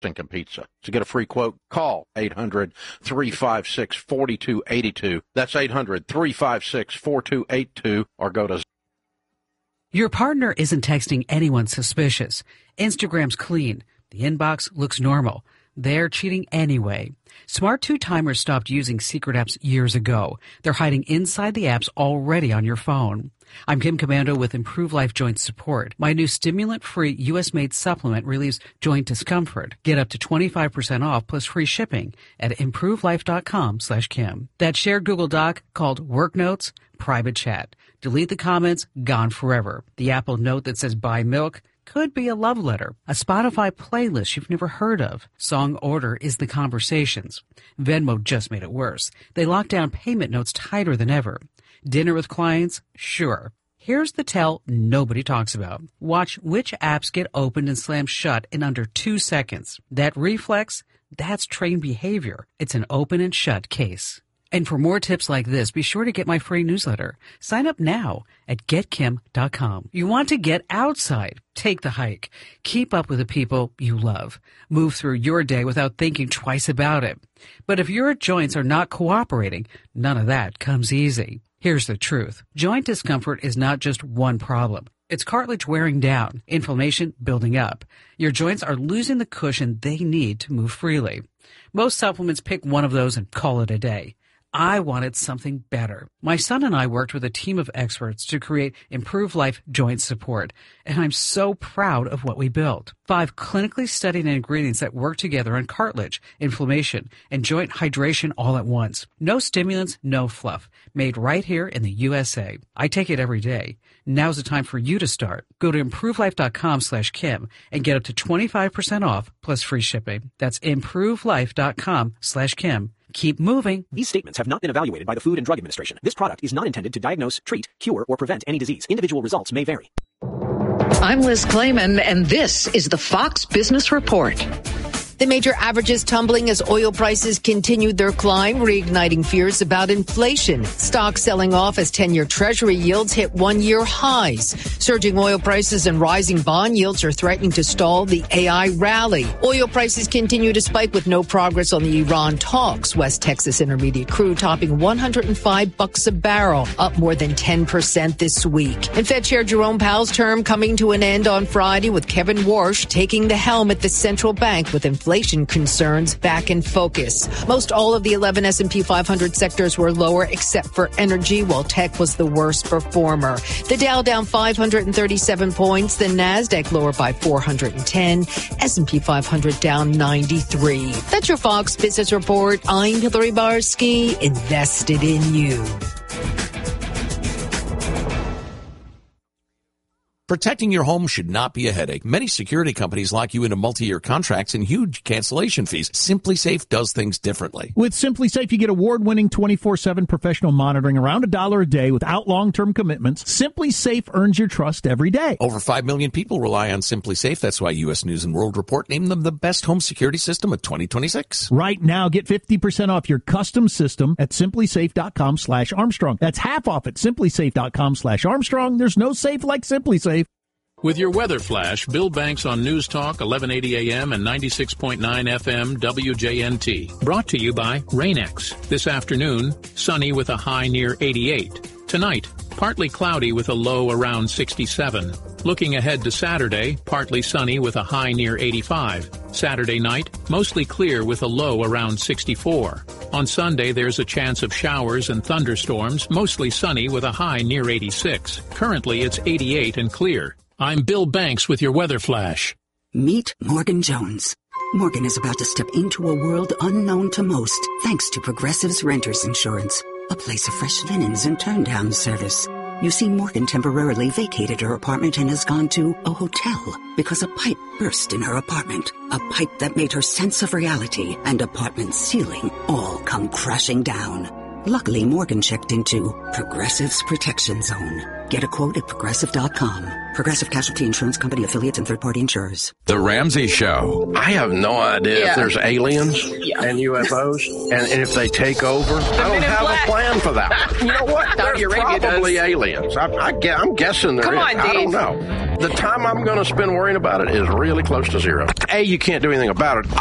Stinking Pizza. To get a free quote, call 800-356-4282. That's 800-356-4282, or go to... Your partner isn't texting anyone suspicious. Instagram's clean. The inbox looks normal. They're cheating anyway. Smart 2-timers stopped using secret apps years ago. They're hiding inside the apps already on your phone. I'm Kim Komando with Improve Life Joint Support. My new stimulant-free U.S.-made supplement relieves joint discomfort. Get up to 25% off plus free shipping at improvelife.com/Kim. That shared Google Doc called Work Notes, Private Chat. Delete the comments, gone forever. The Apple Note that says buy milk could be a love letter. A Spotify playlist you've never heard of. Song order is the conversations. Venmo just made it worse. They lock down payment notes tighter than ever. Dinner with clients? Sure. Here's the tell nobody talks about. Watch which apps get opened and slammed shut in under 2 seconds. That reflex, that's trained behavior. It's an open and shut case. And for more tips like this, be sure to get my free newsletter. Sign up now at getkim.com. You want to get outside. Take the hike. Keep up with the people you love. Move through your day without thinking twice about it. But if your joints are not cooperating, none of that comes easy. Here's the truth. Joint discomfort is not just one problem. It's cartilage wearing down, inflammation building up. Your joints are losing the cushion they need to move freely. Most supplements pick one of those and call it a day. I wanted something better. My son and I worked with a team of experts to create Improve Life Joint Support, and I'm so proud of what we built. 5 clinically studied ingredients that work together on cartilage, inflammation, and joint hydration all at once. No stimulants, no fluff. Made right here in the USA. I take it every day. Now's the time for you to start. Go to improvelife.com/Kim and get up to 25% off plus free shipping. That's improvelife.com/Kim. Keep moving. These statements have not been evaluated by the Food and Drug Administration. This product is not intended to diagnose, treat, cure, or prevent any disease. Individual results may vary. I'm Liz Clayman, and this is the Fox Business Report. The major averages tumbling as oil prices continued their climb, reigniting fears about inflation. Stocks selling off as 10-year Treasury yields hit 1-year highs. Surging oil prices and rising bond yields are threatening to stall the AI rally. Oil prices continue to spike with no progress on the Iran talks. West Texas Intermediate crude topping $105 a barrel, up more than 10% this week. And Fed Chair Jerome Powell's term coming to an end on Friday, with Kevin Warsh taking the helm at the central bank with inflation concerns back in focus. Most all of the 11 S&P 500 sectors were lower except for energy, while tech was the worst performer. The Dow down 537 points, the Nasdaq lower by 410, S&P 500 down 93. That's your Fox Business Report. I'm Hillary Barsky, invested in you. Protecting your home should not be a headache. Many security companies lock you into multi-year contracts and huge cancellation fees. SimpliSafe does things differently. With SimpliSafe, you get award-winning 24/7 professional monitoring around $1 a day without long-term commitments. SimpliSafe earns your trust every day. Over 5 million people rely on SimpliSafe. That's why U.S. News & World Report named them the best home security system of 2026. Right now, get 50% off your custom system at simplysafe.com/Armstrong. That's half off at simplysafe.com/Armstrong. There's no safe like SimpliSafe. With your weather flash, Bill Banks on News Talk 1180 AM and 96.9 FM WJNT. Brought to you by Rain-X. This afternoon, sunny with a high near 88. Tonight, partly cloudy with a low around 67. Looking ahead to Saturday, partly sunny with a high near 85. Saturday night, mostly clear with a low around 64. On Sunday, there's a chance of showers and thunderstorms, mostly sunny with a high near 86. Currently, it's 88 and clear. I'm Bill Banks with your weather flash. Meet Morgan Jones. Morgan is about to step into a world unknown to most, thanks to Progressive's Renters Insurance, a place of fresh linens and turn-down service. You see, Morgan temporarily vacated her apartment and has gone to a hotel because a pipe burst in her apartment. A pipe that made her sense of reality and apartment ceiling all come crashing down. Luckily, Morgan checked into Progressive's Protection Zone. Get a quote at Progressive.com. Progressive Casualty Insurance Company, affiliates, and third-party insurers. The Ramsey Show. I have no idea if there's aliens and UFOs, and if they take over. I don't have a plan for that. You know what? There's probably aliens. I'm guessing there is. I don't know. The time I'm going to spend worrying about it is really close to zero. A, you can't do anything about it.